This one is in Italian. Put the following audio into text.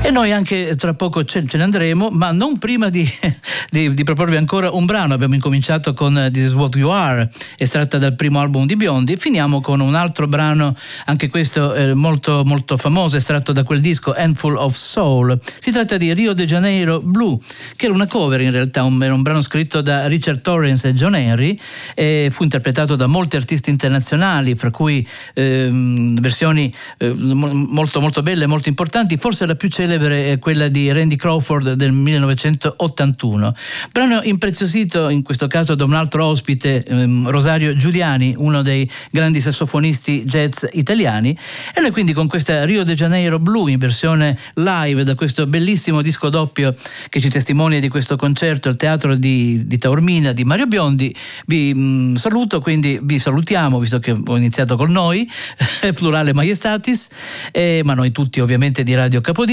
E noi anche tra poco ce ne andremo, ma non prima di proporvi ancora un brano. Abbiamo incominciato con This Is What You Are, estratta dal primo album di Biondi, e finiamo con un altro brano, anche questo molto molto famoso, estratto da quel disco Handful of Soul. Si tratta di Rio de Janeiro Blue, che era una cover in realtà, era un brano scritto da Richard Torrens e John Henry, e fu interpretato da molti artisti internazionali, fra cui versioni molto molto belle, molto importanti. Forse la più celebre è quella di Randy Crawford del 1981, brano impreziosito in questo caso da un altro ospite, Rosario Giuliani, uno dei grandi sassofonisti jazz italiani. E noi quindi con questa Rio de Janeiro Blue in versione live da questo bellissimo disco doppio che ci testimonia di questo concerto al Teatro di Taormina di Mario Biondi, vi saluto, quindi vi salutiamo, visto che ho iniziato con noi, plurale maiestatis, ma noi tutti ovviamente di Radio Capodistria.